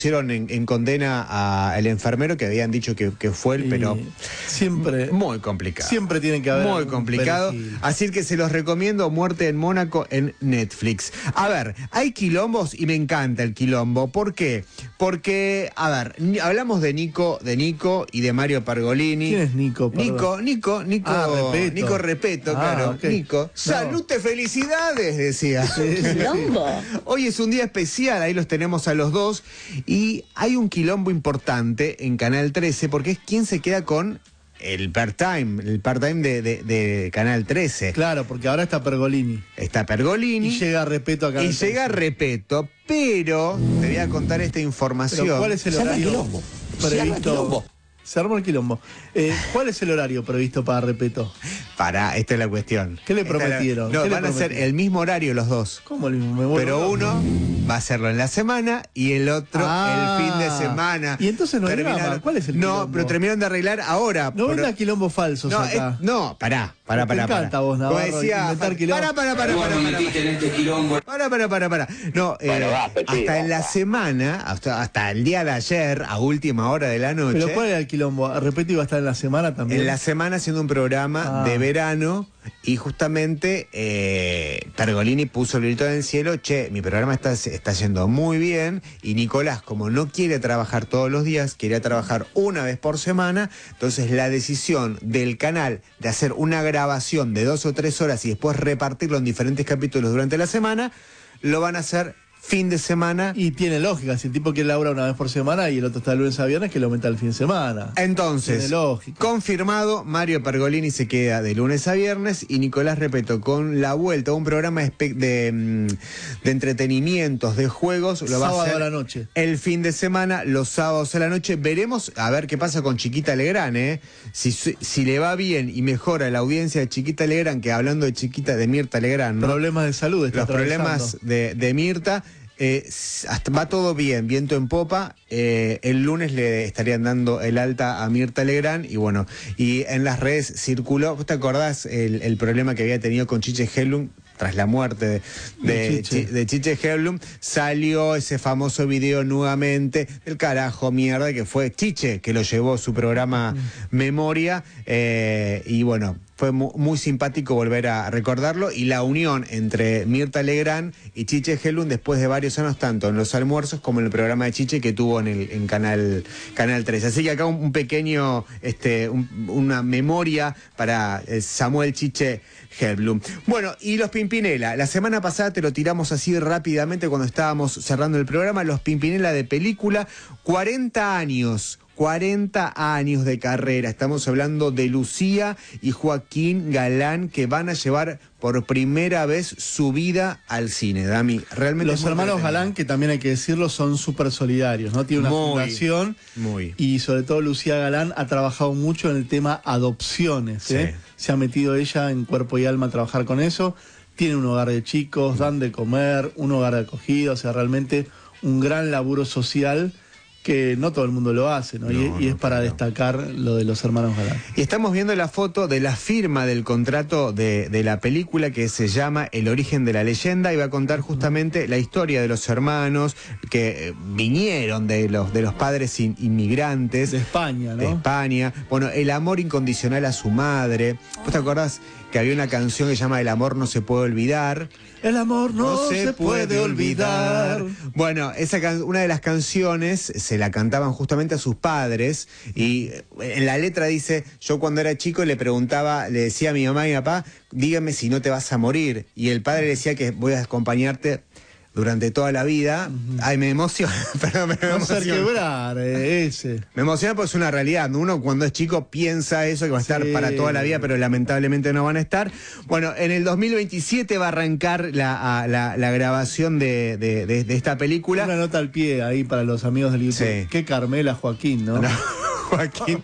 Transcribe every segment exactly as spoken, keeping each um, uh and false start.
Pusieron en, en condena al enfermero que habían dicho que, que fue él, pero siempre muy complicado. Siempre tiene que haber muy complicado. Perejil. Así que se los recomiendo, Muerte en Mónaco en Netflix. A ver, hay quilombos y me encanta el quilombo. ¿Por qué? Porque, a ver, hablamos de Nico, de Nico y de Mario Pergolini. ¿Quién es Nico? Perdón. Nico, Nico, Nico, ah, Repeto. Nico Repeto, ah, claro. Okay. Nico. No. Salute, felicidades, decía. Sí, sí, sí. Hoy es un día especial, ahí los tenemos a los dos. Y hay un quilombo importante en Canal trece porque es quien se queda con el part-time, el part-time de, de, de Canal trece. Claro, porque ahora está Pergolini. Está Pergolini. Y llega Repeto a Canal Y llega Repeto, pero te voy a contar esta información. ¿Pero cuál es el horario previsto? Se armó el quilombo. Eh, ¿Cuál es el horario previsto para Repeto? Para, esta es la cuestión. ¿Qué le prometieron? La, no, ¿Qué van le a ser el mismo horario los dos. ¿Cómo el mismo? Me vuelvo Pero loco. uno va a hacerlo en la semana y el otro ah, el fin de semana. Y entonces no hay drama. ¿Cuál es el No, quilombo? pero terminaron de arreglar ahora. No por... venga quilombos falsos no, acá. Es, no, pará, pará, pará. Me encanta pará. vos, Navarro, Como decía, inventar quilombos. pará, pará, pará, pará, pará, pará, pará, pará, pará. No, eh, bueno, va, hasta en la semana, hasta, hasta el día de ayer, a última hora de la noche. ¿Pero cuál era el quilombo? Repeto, iba a estar en la semana también. En la semana haciendo un programa ah. de verano y justamente eh, Pergolini puso el grito en el cielo, che, mi programa está, está yendo muy bien y Nicolás, como no quiere trabajar todos los días, quería trabajar una vez por semana, entonces la decisión del canal de hacer una grabación de dos o tres horas y después repartirlo en diferentes capítulos durante la semana, lo van a hacer fin de semana. Y tiene lógica, si el tipo quiere laburar una vez por semana y el otro está de lunes a viernes, que lo aumenta el fin de semana. Entonces, confirmado, Mario Pergolini se queda de lunes a viernes y Nicolás Repeto con la vuelta a un programa de, de, de entretenimientos, de juegos, lo va sábado a hacer a la noche. El fin de semana, los sábados a la noche. Veremos a ver qué pasa con Chiquita Legrand, ¿eh? Si, si le va bien y mejora la audiencia de Chiquita Legrand, que hablando de Chiquita, de Mirta Legrand, ¿no? Problemas de salud. Está Los problemas de, de Mirta. Eh, hasta va todo bien, viento en popa. Eh, el lunes le estarían dando el alta a Mirta Legrand y bueno, y en las redes circuló, ¿vos te acordás el, el problema que había tenido con Chiche Helblum? Tras la muerte de, de, de, Chiche. de Chiche Helblum, salió ese famoso video nuevamente del carajo mierda que fue Chiche, que lo llevó su programa mm. Memoria, eh, y bueno, fue muy, muy simpático volver a recordarlo, y la unión entre Mirta Legrand y Chiche Helblum después de varios años, tanto en los almuerzos como en el programa de Chiche que tuvo en el en Canal, Canal trece. Así que acá un, un pequeño, este, un, una memoria para Samuel Chiche Helblum. Bueno, y los Pimpinela, la semana pasada te lo tiramos así rápidamente cuando estábamos cerrando el programa, los Pimpinela de película, cuarenta años. cuarenta años de carrera. Estamos hablando de Lucía y Joaquín Galán, que van a llevar por primera vez su vida al cine. Dami, realmente los hermanos Galán, que también hay que decirlo, son súper solidarios, ¿no? Tiene una muy, fundación muy. Y sobre todo Lucía Galán ha trabajado mucho en el tema adopciones, ¿eh? Sí. Se ha metido ella en cuerpo y alma a trabajar con eso. Tiene un hogar de chicos, dan de comer, un hogar de acogida, o sea, realmente un gran laburo social que no todo el mundo lo hace, ¿no? no y, y no, es para no. destacar lo de los hermanos Galán. Y estamos viendo la foto de la firma del contrato de, de la película que se llama El origen de la leyenda y va a contar justamente la historia de los hermanos que vinieron de los, de los padres in, inmigrantes. De España, ¿no? De España. Bueno, el amor incondicional a su madre. ¿Vos te acordás que había una canción que se llama El amor no se puede olvidar? El amor no, no se, se puede, puede olvidar. olvidar. Bueno, esa una de las canciones se la cantaban justamente a sus padres y en la letra dice, yo cuando era chico le preguntaba, le decía a mi mamá y mi papá, dígame si no te vas a morir. Y el padre le decía que voy a acompañarte durante toda la vida. Uh-huh. Ay, me emociona. Perdón, me, me emociona. Quebrar, eh, ese. Me emociona porque es una realidad. Uno cuando es chico piensa eso, que va a estar sí. para toda la vida, pero lamentablemente no van a estar. Bueno, en el dos mil veintisiete va a arrancar la, la, la grabación de, de, de, de esta película. Una nota al pie ahí para los amigos del YouTube. Sí. Qué Carmela Joaquín, ¿no? no. Joaquín.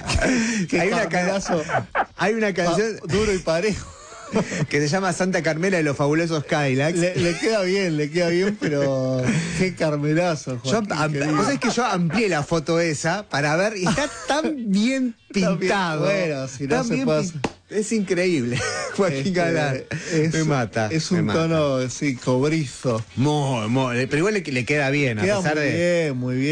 Qué hay, una can... hay una canción pa duro y parejo que se llama Santa Carmela de los fabulosos Cadillacs. Le, le queda bien, le queda bien, pero qué carmelazo, Joaquín. Yo, vos sabés que yo amplié la foto esa para ver, y está tan bien pintado. Bueno, si no se puede hacer. Es increíble. Joaquín Este, Galán. es, me mata. Es me un mata. tono, sí, cobrizo. Muy, muy, pero igual le, le queda bien, Queda a pesar muy de. bien, muy bien.